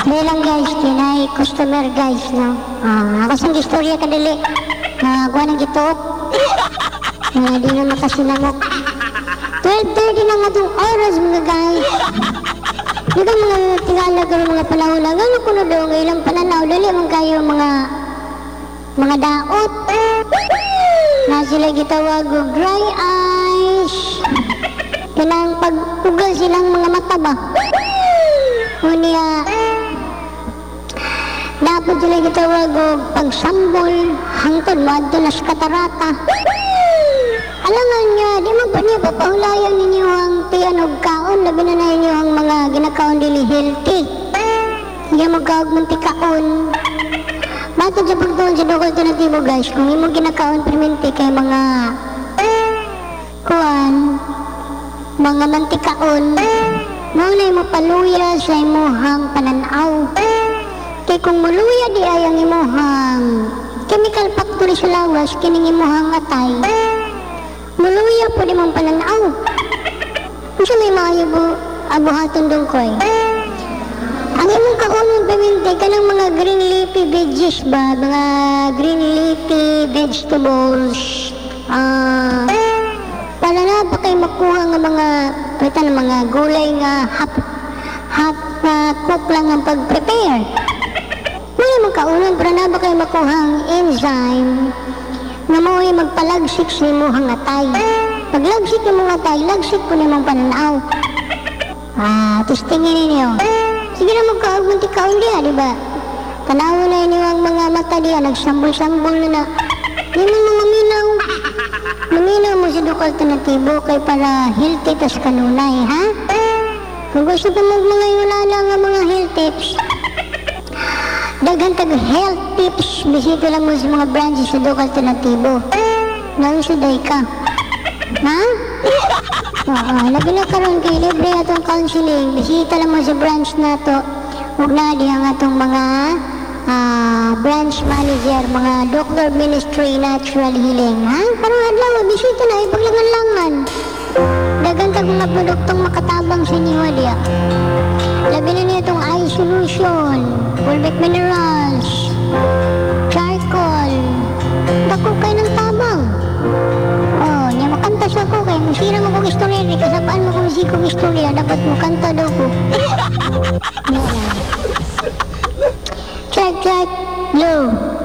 Dili lang guys, kinay customer guys, no? Ako sang istorya kadali. Kuha ng gitok. Di na makasinamok. 12:30 na nga itong oras mga guys. Di ba mga tingalaga ng mga panahon, ano ko na daw ng ilang pananaw, dali man kayo mga daot. Na sila gitawag og dry eyes. Kanang pag-ugal silang mga mata ba? Unya, dapat sila gitawag og pagsambol hangtod moadto na sa katarata. Alangan niya, di man pa niya papahulayan ninyo ang tiyan og kaon, labi na ninyo ang mga ginakaon dili healthy. Hindi mo kaog mong tikaon. Bato sa pagtuon sa dokol alternatibo guys, kung imo ginakaon perminti kay mga kuan, mga mantikaon, maulay mo paluya sa imuhang pananaw. Kay kung muluya di ay ang imuhang chemical factory sa lawas, kining imuhang atay, muluya po di mong pananaw. Kung siya may maayo abuhaton dong koy. Ang imong kaunon paminti ka ng mga green leafy veggies ba? Mga green leafy vegetables. Para na pa kayo makuha ng mga gulay nga half cook lang ang pag-prepare. Wala mong kaunon para na ba kayo makuha ang enzyme nga mo ay magpalagsik sa imong atay. Paglagsik imong atay, lagsik po nimong pananaw. Tapos tingin ninyo. Sige na magkaog ng tikaon diya, di ba? Tanawa na inyo ang mga mata diya, nagsambol-sambol na. Di mo maminaw. Maminaw mo sa dokol alternatibo kay para healthy tas kanunay, ha? Kung gusto pa mga yunala nga mga health tips, daghan tag health tips, bisita lang mo sa mga branches sa dokol alternatibo. Nausuday ka. Ha? Labi na karon kay libre atong counseling. Bisita lang mo sa branch na to. Huwag na di ang atong mga branch manager, mga doctor ministry natural healing. Ha? Karong adlaw, bisita na, ipaglangan-langan. Dagan tag mga produktong makatabang sa inyo diya. Labi na niya itong eye solution, fulvic minerals, charcoal. Dako kayo ng tabang. Niya makantas ako kay musira mo kong istorya, di kasabaan mo kong sikong istorya, dapat mo kanta daw ko. Check, low.